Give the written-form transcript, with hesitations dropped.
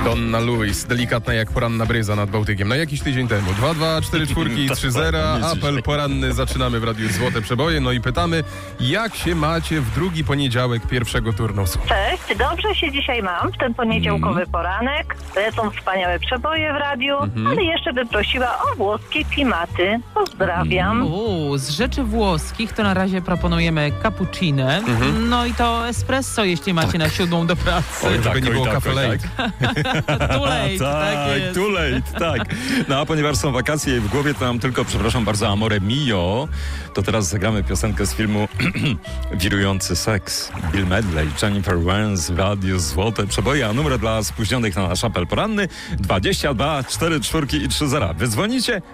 Donna Lewis, delikatna jak poranna bryza nad Bałtykiem. No jakiś tydzień temu. 2-2, 4-4 i 3-0. Apel poranny. Zaczynamy w Radiu Złote Przeboje. No i pytamy, jak się macie w drugi poniedziałek pierwszego turnusu? Cześć, dobrze się dzisiaj mam w ten poniedziałkowy poranek. Lecą wspaniałe przeboje w radiu, ale jeszcze bym prosiła o włoskie klimaty. Pozdrawiam. Z rzeczy włoskich to na razie proponujemy cappuccino. No i to espresso, jeśli macie na 7 do pracy. Oj, żeby nie było cafe late. Too late, tak jest. Too late, tak. No a ponieważ są wakacje i w głowie to nam tylko, przepraszam bardzo, Amore Mio, to teraz zagramy piosenkę z filmu Wirujący seks. Bill Medley, Jennifer Warnes, Radio Złote Przeboje, a numer dla spóźnionych na nasz apel poranny 22 4 4 i 3 0. Wydzwonicie,